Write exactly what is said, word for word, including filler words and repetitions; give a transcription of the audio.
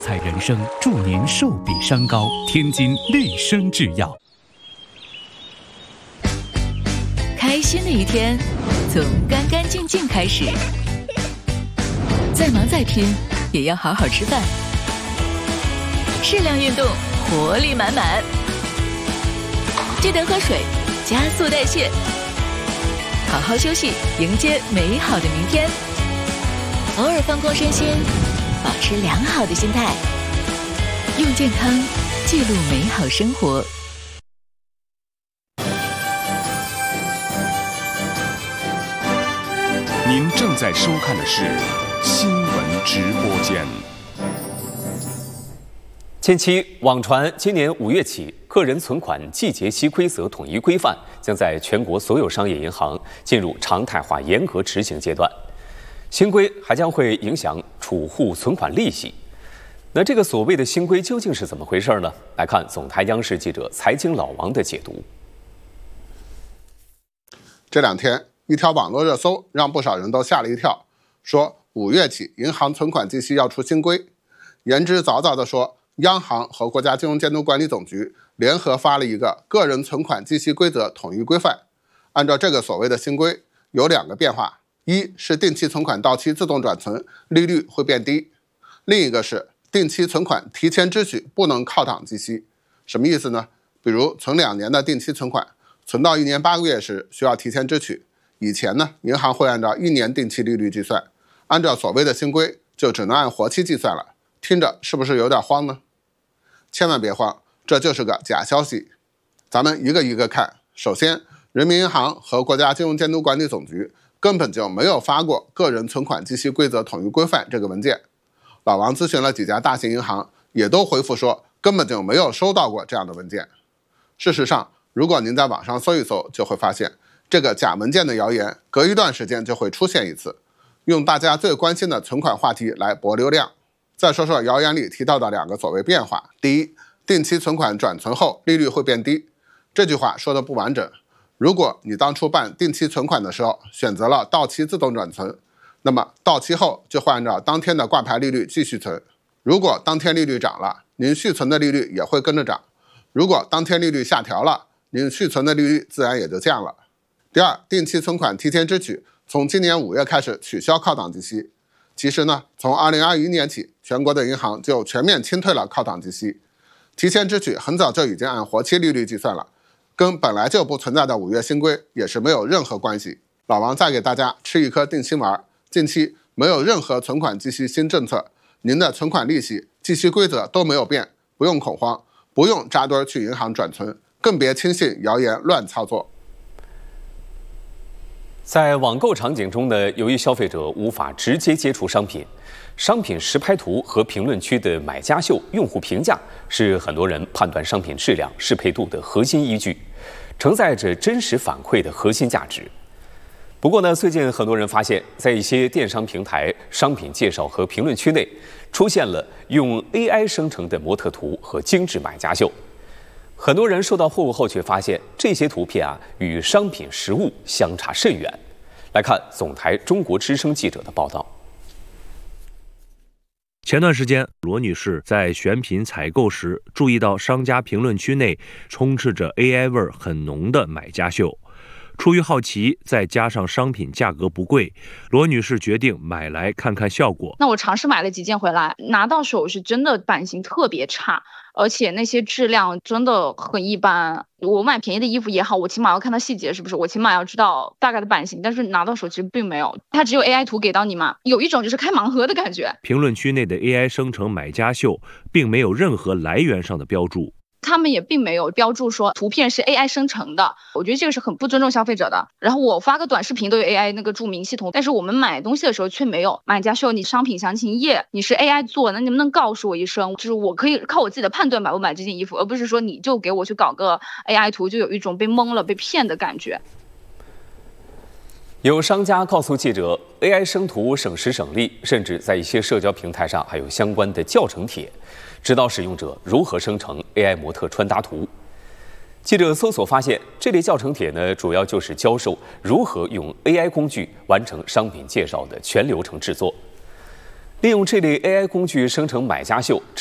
彩人生祝您寿比山高，天津绿生制药。 开心的一天从干干净净开始，再忙再拼也要好好吃饭，适量运动，活力满满。记得喝水，加速代谢，好好休息，迎接美好的明天。偶尔放空身心，保持良好的心态，用健康记录美好生活。 您正在收看的是新闻直播间。 近期网传，今年五月起，个人存款季节息规则统一规范将在全国所有商业银行进入常态化严格执行阶段。新规还将会影响储户存款利息。那这个所谓的新规究竟是怎么回事呢？来看总台央视记者财经老王的解读。 这两天，一条网络热搜让不少人都吓了一跳，说五月起银行存款计息要出新规。言之凿凿地说，央行和国家金融监督管理总局联合发了一个个人存款计息规则统一规范。按照这个所谓的新规，有两个变化：一是定期存款到期自动转存，利率会变低；另一个是定期存款提前支取不能靠档计息。什么意思呢？比如存两年的定期存款，存到一年八个月时需要提前支取。以前呢，银行会按照一年定期利率计算，按照所谓的新规，就只能按活期计算了。听着是不是有点慌呢？千万别慌，这就是个假消息。咱们一个一个看。首先，人民银行和国家金融监督管理总局根本就没有发过个人存款计息规则统一规范这个文件。老王咨询了几家大型银行，也都回复说根本就没有收到过这样的文件。事实上，如果您在网上搜一搜，就会发现这个假文件的谣言隔一段时间就会出现一次，用大家最关心的存款话题来博流量。再说说谣言里提到的两个所谓变化。第一，定期存款转存后利率会变低。这句话说的不完整。如果你当初办定期存款的时候选择了到期自动转存，那么到期后就会按照当天的挂牌利率继续存。如果当天利率涨了，您续存的利率也会跟着涨。如果当天利率下调了，您续存的利率自然也就降了。第二，定期存款提前支取从今年五月开始取消靠档计息。其实呢，从二零二一年起，全国的银行就全面清退了靠档计息。提前支取很早就已经按活期利率计算了，跟本来就不存在的五月新规也是没有任何关系。老王再给大家吃一颗定心丸，近期没有任何存款计息新政策，您的存款利息、计息规则都没有变，不用恐慌，不用扎堆去银行转存，更别轻信谣言乱操作。 在网购场景中呢，由于消费者无法直接接触商品，商品实拍图和评论区的买家秀用户评价是很多人判断商品质量、适配度的核心依据，承载着真实反馈的核心价值。不过呢，最近很多人发现，在一些电商平台商品介绍和评论区内，出现了用 A I 生成的模特图和精致买家秀。很多人收到货物后，却发现这些图片啊与商品实物相差甚远。来看总台中国之声记者的报道。 前段时间，罗女士在选品采购时，注意到商家评论区内充斥着 A I 味儿很浓的买家秀。出于好奇，再加上商品价格不贵，罗女士决定买来看看效果。 那我尝试买了几件回来，拿到手是真的版型特别差，而且那些质量真的很一般。我买便宜的衣服也好，我起码要看到细节，是不是？我起码要知道大概的版型，但是拿到手其实并没有，它只有 A I 图给到你嘛，有一种就是开盲盒的感觉。 评论区内的 A I 生成买家秀并没有任何来源上的标注。 他们也并没有标注说图片是 A I 生成的，我觉得这个是很不尊重消费者的。然后我发个短视频都有 A I 那个注明系统，但是我们买东西的时候却没有。买家秀你商品详情页你是 A I 做，那你能不能告诉我一声，就是我可以靠我自己的判断买不买这件衣服，而不是说你就给我去搞个 A I 图，就有一种被蒙了被骗的感觉。 有商家告诉记者 ，A I 生图省时省力，甚至在一些社交平台上还有相关的教程帖，指导使用者如何生成 A I 模特穿搭图。记者搜索发现，这类教程帖呢，主要就是教授如何用 A I 工具完成商品介绍的全流程制作。 利用这类 A I 工具生成买家秀，